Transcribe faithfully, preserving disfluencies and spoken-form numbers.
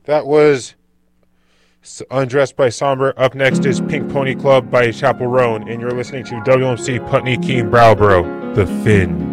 That was Undressed by Somber. Up next is Pink Pony Club by Chapel Roan, and you're listening to W M C Putney Keene Browborough, The Finn.